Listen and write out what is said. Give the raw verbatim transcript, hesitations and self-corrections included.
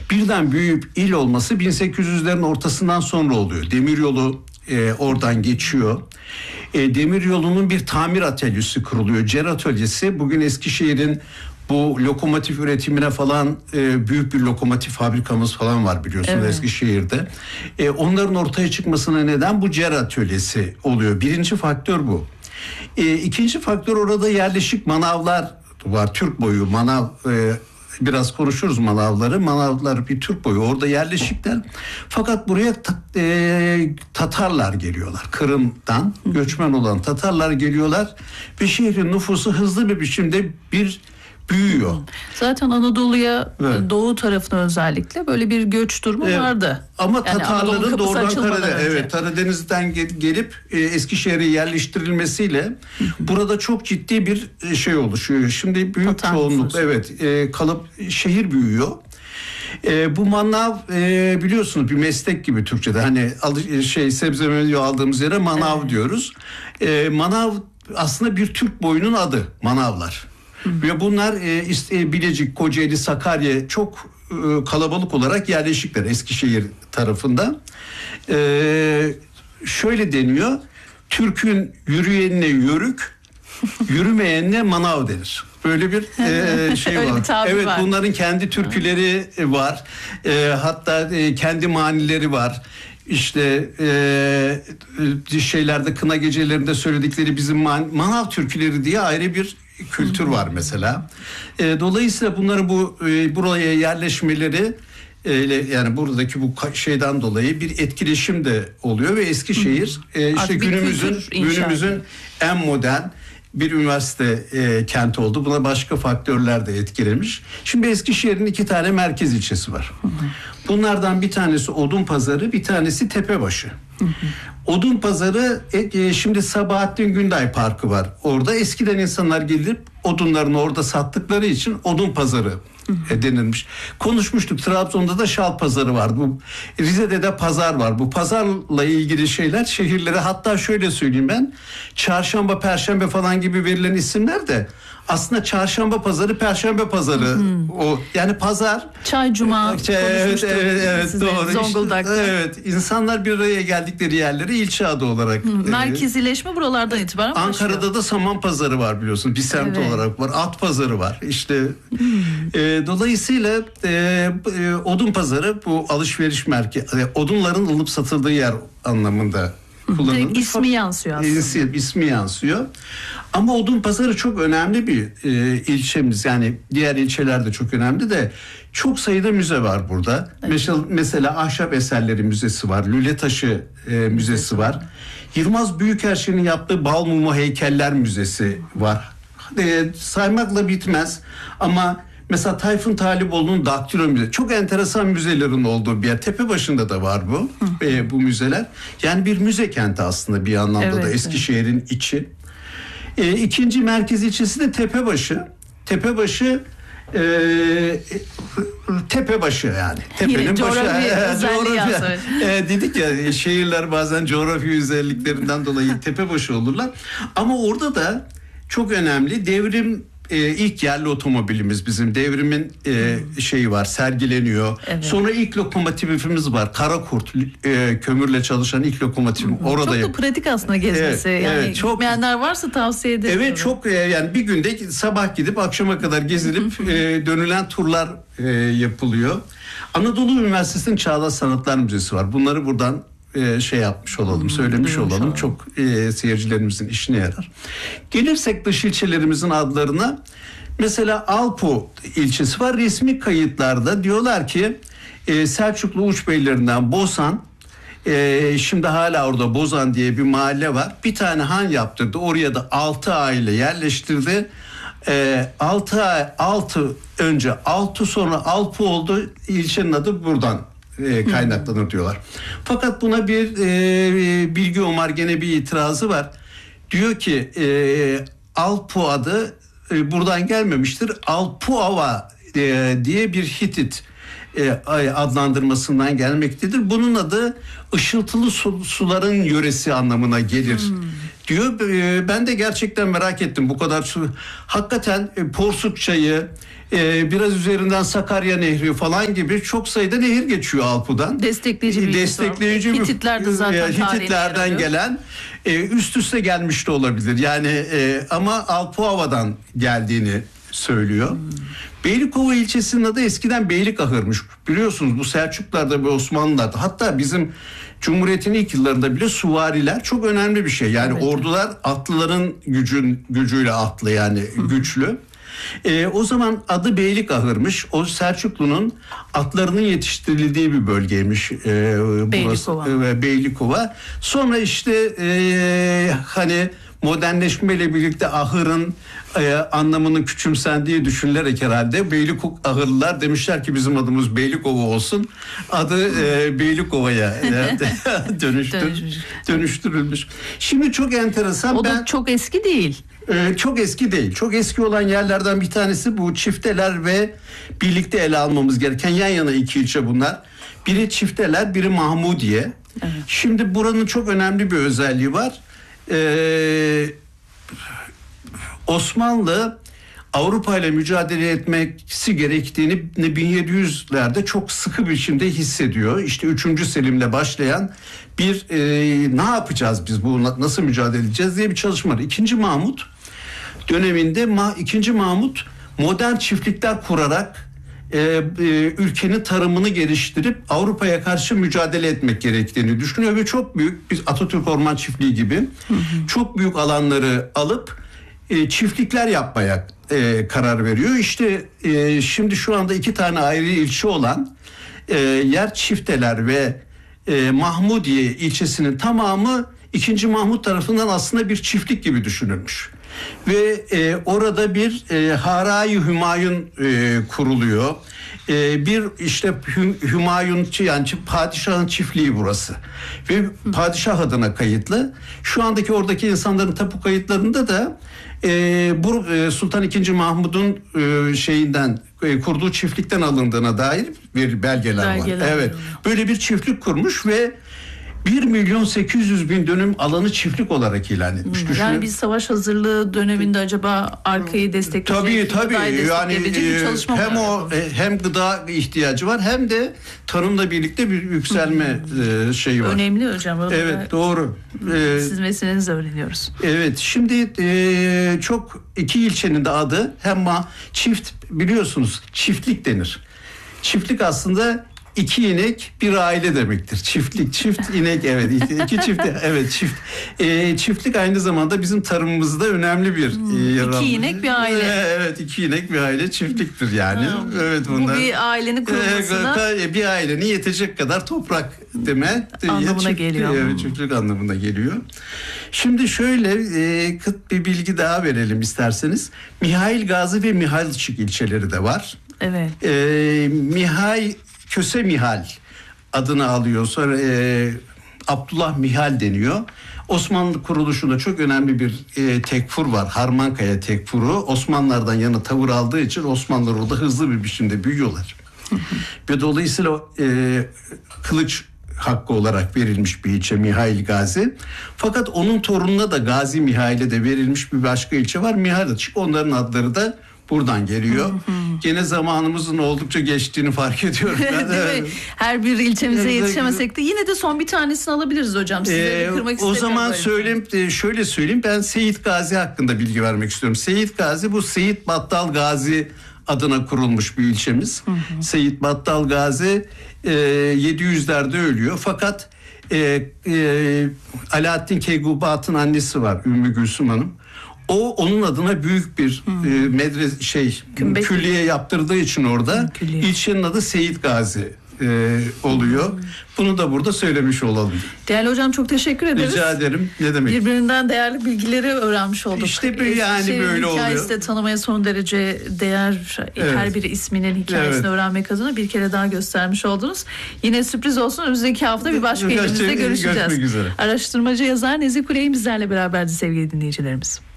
birden büyüyüp il olması bin sekiz yüzlerin ortasından sonra oluyor. Demiryolu e, oradan geçiyor. E, demiryolunun bir tamir atölyesi kuruluyor. Cer atölyesi bugün Eskişehir'in bu lokomotif üretimine falan e, büyük bir lokomotif fabrikamız falan var biliyorsunuz, evet. Eskişehir'de. E, onların ortaya çıkmasına neden bu Cer atölyesi oluyor. Birinci faktör bu. E, ikinci faktör, orada yerleşik manavlar var. Türk boyu manav, e, biraz konuşuruz manavları. Manavlar bir Türk boyu, orada yerleşikler. Fakat buraya ta, e, Tatarlar geliyorlar. Kırım'dan göçmen olan Tatarlar geliyorlar ve şehrin nüfusu hızlı bir biçimde bir büyüyor. Zaten Anadolu'ya, evet. doğu tarafına özellikle böyle bir göç durumu evet. vardı. Ama yani Tatarların doğrudan Karadeniz, evet, Karadeniz'den gelip e, Eskişehir'e yerleştirilmesiyle hı hı. burada çok ciddi bir şey oluşuyor. Şimdi büyük Tatar çoğunluk nüfusu. evet e, kalıp şehir büyüyor. E, bu manav e, biliyorsunuz bir meslek gibi Türkçe'de, hani şey sebze meyve aldığımız yere manav evet. diyoruz. E, manav aslında bir Türk boyunun adı, manavlar. Hı. Ve bunlar e, Bilecik, Kocaeli, Sakarya çok e, kalabalık olarak yerleşikler Eskişehir tarafında. E, şöyle deniyor, Türk'ün yürüyenine yörük, yürümeyenine manav denir. Böyle bir e, şey var. Evet, var. Bunların kendi türküleri var. E, hatta e, kendi manileri var. İşte e, şeylerde, kına gecelerinde söyledikleri bizim man, manav türküleri diye ayrı bir kültür var mesela. E, dolayısıyla bunların bu e, buraya yerleşmeleri e, yani buradaki bu şeyden dolayı bir etkileşim de oluyor ve Eskişehir e, işte günümüzün günümüzün en modern bir üniversite e, kenti oldu. Buna başka faktörler de etkilemiş. Şimdi Eskişehir'in iki tane merkez ilçesi var. Hı hı. Bunlardan bir tanesi Odunpazarı, bir tanesi Tepebaşı. Hı hı. Odunpazarı e, şimdi Sabahattin Günday Parkı var. Orada eskiden insanlar gelip odunlarını orada sattıkları için Odunpazarı e, denilmiş. Konuşmuştuk. Trabzon'da da Şal Pazarı var. Bu Rize'de de pazar var. Bu pazarla ilgili şeyler şehirlere, hatta şöyle söyleyeyim ben, Çarşamba, Perşembe falan gibi verilen isimler de aslında Çarşamba Pazarı, Perşembe Pazarı. Hı-hı. O yani pazar. Çay Cuma. Evet, evet, evet size, doğru. Zonguldak'ta. İşte, evet, insanlar bir araya geldikleri yerleri ilçe adı olarak. Hı, merkezileşme buralardan itibaren Ankara'da başlıyor. da Saman Pazarı var biliyorsun. Bir semt evet. olarak var. At Pazarı var. İşte e, dolayısıyla e, e, Odun Pazarı bu alışveriş merkezi. Odunların alınıp satıldığı yer anlamında kullanılmış. İsmi yansıyor aslında. İsmi yansıyor. Ama Odunpazarı çok önemli bir e, ilçemiz. Yani diğer ilçeler de çok önemli de çok sayıda müze var burada. Evet. Mesela, mesela Ahşap Eserleri Müzesi var. Lüle Taşı e, Müzesi var. Yılmaz Büyükerşen'in yaptığı Bal Mumu Heykeller Müzesi var. E, saymakla bitmez ama mesela Tayfun Taliboğlu'nun Daktilo Müzesi. Çok enteresan müzelerin olduğu bir yer. Tepebaşı'nda da var bu. e, bu müzeler. Yani bir müze kenti aslında bir anlamda evet, da Eskişehir'in evet. içi. E, ikinci merkez ilçesi de Tepebaşı. Tepebaşı e, Tepebaşı yani. Tepenin başı. Coğrafya, coğrafya. E, dedik ya şehirler bazen coğrafya özelliklerinden dolayı Tepebaşı olurlar. Ama orada da çok önemli devrim e, ilk yerli otomobilimiz bizim. Devrimin e, şeyi var, sergileniyor. Evet. Sonra ilk lokomotifimiz var. Karakurt e, kömürle çalışan ilk lokomotif. Orada çok da pratik aslında gezmesi. Evet, yani evet, çok, gitmeyenler varsa tavsiye ederim. Evet, çok e, yani bir günde sabah gidip akşama kadar gezilip e, dönülen turlar e, yapılıyor. Anadolu Üniversitesi'nin Çağdaş Sanatlar Müzesi var. Bunları buradan e, şey yapmış olalım, hmm, söylemiş olalım. olalım. Çok e, seyircilerimizin işine yarar. Gelirsek dış ilçelerimizin adlarına, mesela Alpu ilçesi var. Resmi kayıtlarda diyorlar ki e, Selçuklu Uçbeylerinden Bozan, e, şimdi hala orada Bozan diye bir mahalle var. Bir tane han yaptırdı. Oraya da altı aile yerleştirdi. E, altı, altı önce altı sonra Alpu oldu. İlçenin adı buradan e, kaynaklanır diyorlar. Fakat buna bir e, Bilgi Omar gene bir itirazı var. Diyor ki e, Alpu adı e, buradan gelmemiştir. Alpuava e, diye bir Hitit e, adlandırmasından gelmektedir. Bunun adı ışıltılı su, suların yöresi anlamına gelir. Hmm. Diyor. E, ben de gerçekten merak ettim bu kadar su. Hakikaten e, Porsuk çayı, Ee, biraz üzerinden Sakarya Nehri falan gibi çok sayıda nehir geçiyor Alpu'dan. Destekleyici bir Destekleyici bir Hititler'de zaten Hititlerden gelen e, üst üste gelmiş de olabilir. Yani e, ama Alpuava'dan geldiğini söylüyor. Hmm. Beylikova ilçesinin adı eskiden Beylikahır'mış. Biliyorsunuz bu Selçuklularda ve Osmanlılar'da, hatta bizim Cumhuriyet'in ilk yıllarında bile süvariler çok önemli bir şey. Yani evet, ordular atlıların gücün gücüyle atlı, yani hmm. güçlü. Ee, o zaman adı Beylikahır'mış. O Selçuklu'nun atlarının yetiştirildiği bir bölgeymiş. Ee, Beylikova. Burası, e, Beylikova. Sonra işte e, hani modernleşmeyle birlikte ahırın e, anlamının küçümsendiği düşünülerek herhalde Beylikahırlılar demişler ki bizim adımız Beylikova olsun. Adı e, Beylikova'ya dönüştür, dönüştürülmüş. Şimdi çok enteresan. O da ben, çok eski değil. Ee, çok eski değil. Çok eski olan yerlerden bir tanesi bu Çifteler ve birlikte ele almamız gereken yan yana iki ilçe bunlar. Biri Çifteler, biri Mahmudiye. Evet. Şimdi buranın çok önemli bir özelliği var. Ee, Osmanlı Avrupa ile mücadele etmesi gerektiğini bin yedi yüzlerde çok sıkı bir biçimde hissediyor. İşte üçüncü Selim'le başlayan bir e, ne yapacağız biz, bu nasıl mücadele edeceğiz diye bir çalışma var. İkinci Mahmut döneminde ikinci Mahmut modern çiftlikler kurarak e, e, ülkenin tarımını geliştirip Avrupa'ya karşı mücadele etmek gerektiğini düşünüyor ve çok büyük, biz Atatürk Orman Çiftliği gibi hı hı. çok büyük alanları alıp e, çiftlikler yapmaya e, karar veriyor. İşte e, şimdi şu anda iki tane ayrı ilçe olan e, yer Çifteler ve e, Mahmudiye ilçesinin tamamı ikinci Mahmut tarafından aslında bir çiftlik gibi düşünülmüş. Ve e, orada bir e, Harai Hümayun e, kuruluyor. E, bir işte Hü, Hümayunçu, yani padişahın çiftliği burası. Ve padişah adına kayıtlı. Şu andaki oradaki insanların tapu kayıtlarında da e, bu e, Sultan ikinci Mahmud'un e, şeyinden e, kurduğu çiftlikten alındığına dair bir belgeler, belgeler var. Evet. Böyle bir çiftlik kurmuş ve bir milyon sekiz yüz bin dönüm alanı çiftlik olarak ilan etmiş. Hmm, yani bir savaş hazırlığı döneminde acaba arkayı destekleyecek, tabii tabii yani bir çalışma hem o yapalım. hem gıda ihtiyacı var hem de tarımla birlikte bir yükselme hmm. şeyi var. Önemli hocam. Evet, doğru. Siz meselenizi öğreniyoruz. Evet, şimdi e, çok iki ilçenin de adı hem ma çift, biliyorsunuz çiftlik denir. Çiftlik aslında İki inek bir aile demektir. Çiftlik, çift inek, evet. İki çift, evet çift. E, çiftlik aynı zamanda bizim tarımımızda önemli bir hmm, e, iki inek bir aile. E, evet, iki inek bir aile çiftliktir yani. Hmm. Evet, bunlar. Bu bir ailenin kurulmasına. E, bir ailenin yetecek kadar toprak deme anlamına çiftlik, geliyor. Evet, çiftlik anlamına geliyor. Şimdi şöyle e, kıt bir bilgi daha verelim isterseniz. Mihail Gazi ve Mihailçik ilçeleri de var. Evet. E, Mihail Köse Mihal adını alıyor. Sonra e, Abdullah Mihal deniyor. Osmanlı kuruluşunda çok önemli bir e, tekfur var. Harmankaya tekfuru. Osmanlılardan yana tavır aldığı için Osmanlılar orada hızlı bir biçimde büyüyorlar. Ve dolayısıyla e, kılıç hakkı olarak verilmiş bir ilçe Mihail Gazi. Fakat onun torununa da Gazi Mihail'e de verilmiş bir başka ilçe var. Mihailçik. Onların adları da buradan geliyor. Hı hı. Gene zamanımızın oldukça geçtiğini fark ediyorum. Ben. Değil mi? Her bir ilçemize yetişemesek de yine de son bir tanesini alabiliriz hocam. Sizleri ee, kırmak o zaman söyleyeyim, şöyle söyleyeyim. Ben Seyit Gazi hakkında bilgi vermek istiyorum. Seyit Gazi, bu Seyit Battal Gazi adına kurulmuş bir ilçemiz. Hı hı. Seyit Battal Gazi e, yedi yüzlerde ölüyor. Fakat e, e, Alaaddin Keykubat'ın annesi var, Ümmü Gülsüm Hanım. O onun adına büyük bir hmm. e, medres şey Kümbet. külliye yaptırdığı için orada hmm, ilçenin adı Seyit Gazi e, oluyor. Hmm. Bunu da burada söylemiş olalım. Değerli hocam, çok teşekkür ederiz. Rica ederim. Ne demek? Birbirinden değerli bilgileri öğrenmiş olduk. İşte bir yani şey, böyle oluyor. Hikayesi de tanımaya son derece değer. Evet. Her biri isminin hikayesini evet. öğrenmek adına bir kere daha göstermiş oldunuz. Yine sürpriz olsun, önümüzdeki hafta bir başka elimizde görüşeceğiz. Araştırmacı yazar Nezih Kuley'in bizlerle beraberdi sevgili dinleyicilerimiz.